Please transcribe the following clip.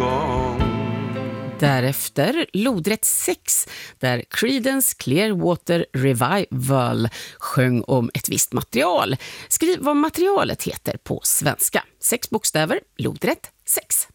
gång. Därefter lodrätt 6, där Creedence Clearwater Revival sjöng om ett visst material. Skriv vad materialet heter på svenska. 6 bokstäver, lodrätt 6.